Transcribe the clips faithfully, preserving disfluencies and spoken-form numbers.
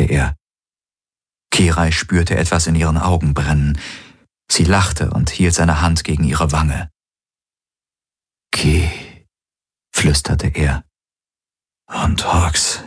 er. Kirai spürte etwas in ihren Augen brennen. Sie lachte und hielt seine Hand gegen ihre Wange. »Ki«, flüsterte er. »Und Hawks.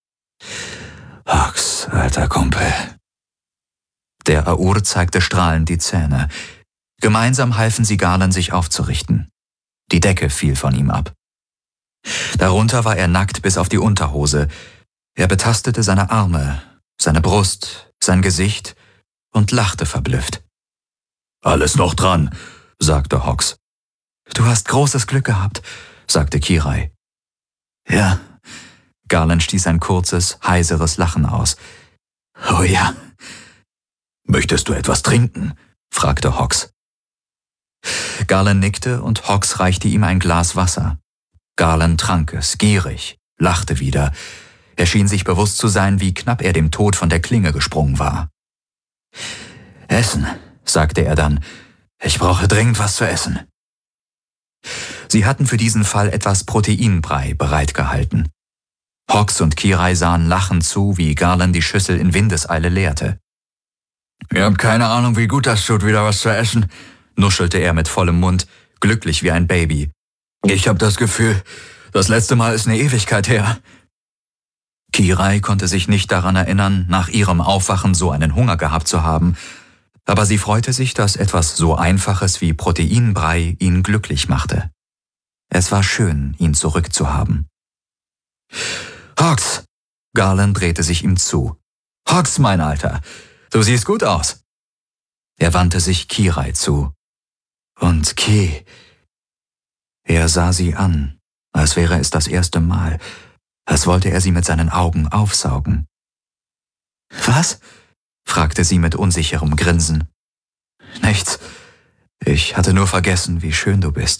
Hawks, alter Kumpel.« Der Aur zeigte strahlend die Zähne. Gemeinsam halfen sie Garland, sich aufzurichten. Die Decke fiel von ihm ab. Darunter war er nackt bis auf die Unterhose. Er betastete seine Arme, seine Brust, sein Gesicht und lachte verblüfft. »Alles noch dran«, sagte Hawks. »Du hast großes Glück gehabt«, sagte Kirai. »Ja«, Garland stieß ein kurzes, heiseres Lachen aus. »Oh ja.« »Möchtest du etwas trinken?«, fragte Hawks. Garland nickte und Hawks reichte ihm ein Glas Wasser. Garland trank es, gierig, lachte wieder. Er schien sich bewusst zu sein, wie knapp er dem Tod von der Klinge gesprungen war. »Essen«, sagte er dann. »Ich brauche dringend was zu essen.« Sie hatten für diesen Fall etwas Proteinbrei bereitgehalten. Hawks und Kirai sahen lachend zu, wie Garland die Schüssel in Windeseile leerte. »Ihr habt keine Ahnung, wie gut das tut, wieder was zu essen«, nuschelte er mit vollem Mund, glücklich wie ein Baby. »Ich habe das Gefühl, das letzte Mal ist eine Ewigkeit her.« Kirai konnte sich nicht daran erinnern, nach ihrem Aufwachen so einen Hunger gehabt zu haben, aber sie freute sich, dass etwas so Einfaches wie Proteinbrei ihn glücklich machte. Es war schön, ihn zurückzuhaben. »Hawks!« Garland drehte sich ihm zu. »Hawks, mein Alter, du siehst gut aus.« Er wandte sich Kirai zu. »Und Ki?« Er sah sie an, als wäre es das erste Mal, als wollte er sie mit seinen Augen aufsaugen. »Was?« fragte sie mit unsicherem Grinsen. »Nichts. Ich hatte nur vergessen, wie schön du bist.«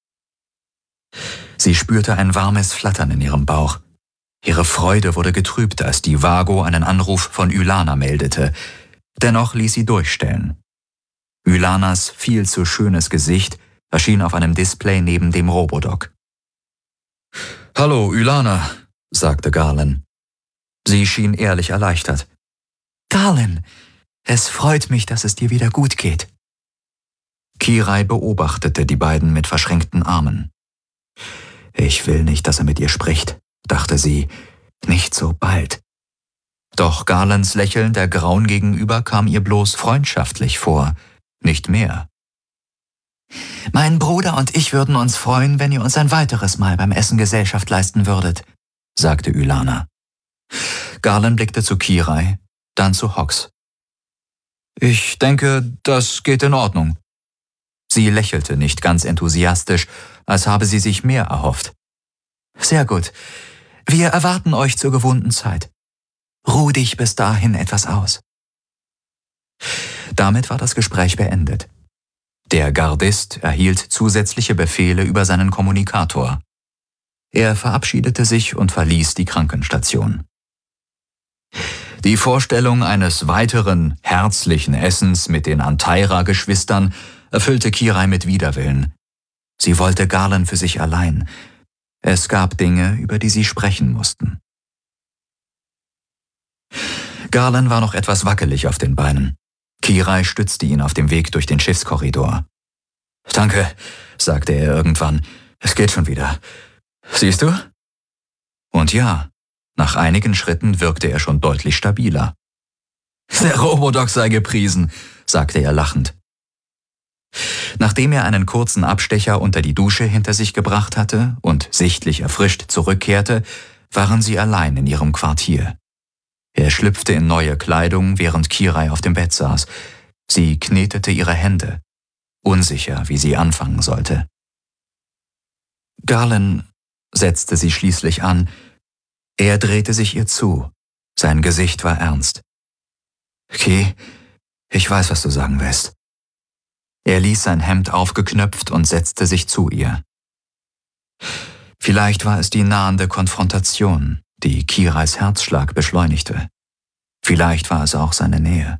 Sie spürte ein warmes Flattern in ihrem Bauch. Ihre Freude wurde getrübt, als die Vago einen Anruf von Ylana meldete. Dennoch ließ sie durchstellen. Ylanas viel zu schönes Gesicht erschien auf einem Display neben dem Robodoc. »Hallo, Ylana«, sagte Garland. Sie schien ehrlich erleichtert. »Garland, es freut mich, dass es dir wieder gut geht.« Kirai beobachtete die beiden mit verschränkten Armen. »Ich will nicht, dass er mit ihr spricht«, dachte sie, »nicht so bald.« Doch Garlands Lächeln der Grauen gegenüber kam ihr bloß freundschaftlich vor, nicht mehr. »Mein Bruder und ich würden uns freuen, wenn ihr uns ein weiteres Mal beim Essen Gesellschaft leisten würdet«, sagte Ylana. Garland blickte zu Kirai, dann zu Hawks. »Ich denke, das geht in Ordnung.« Sie lächelte nicht ganz enthusiastisch, als habe sie sich mehr erhofft. »Sehr gut. Wir erwarten euch zur gewohnten Zeit. Ruh dich bis dahin etwas aus.« Damit war das Gespräch beendet. Der Gardist erhielt zusätzliche Befehle über seinen Kommunikator. Er verabschiedete sich und verließ die Krankenstation. Die Vorstellung eines weiteren herzlichen Essens mit den Antaira-Geschwistern erfüllte Kirai mit Widerwillen. Sie wollte Garland für sich allein. Es gab Dinge, über die sie sprechen mussten. Garland war noch etwas wackelig auf den Beinen. Kirai stützte ihn auf dem Weg durch den Schiffskorridor. »Danke«, sagte er irgendwann, »es geht schon wieder. Siehst du?« Und ja, nach einigen Schritten wirkte er schon deutlich stabiler. »Der Robodoc sei gepriesen«, sagte er lachend. Nachdem er einen kurzen Abstecher unter die Dusche hinter sich gebracht hatte und sichtlich erfrischt zurückkehrte, waren sie allein in ihrem Quartier. Er schlüpfte in neue Kleidung, während Kirai auf dem Bett saß. Sie knetete ihre Hände, unsicher, wie sie anfangen sollte. »Garland«, setzte sie schließlich an. Er drehte sich ihr zu. Sein Gesicht war ernst. »Ki, ich weiß, was du sagen willst.« Er ließ sein Hemd aufgeknöpft und setzte sich zu ihr. Vielleicht war es die nahende Konfrontation, die Kirais Herzschlag beschleunigte. Vielleicht war es auch seine Nähe.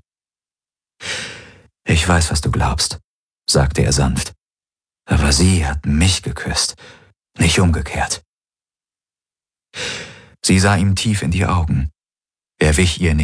»Ich weiß, was du glaubst«, sagte er sanft. »Aber sie hat mich geküsst, nicht umgekehrt.« Sie sah ihm tief in die Augen. Er wich ihr nicht.